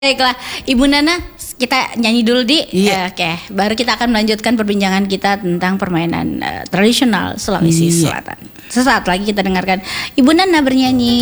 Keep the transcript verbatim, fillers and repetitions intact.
Baiklah, Ibu Nana, kita nyanyi dulu di. Iya. Eh, Oke, baru kita akan melanjutkan perbincangan kita tentang permainan eh, tradisional Sulawesi Iya. Selatan. Sesaat lagi kita dengarkan Ibu Nana bernyanyi.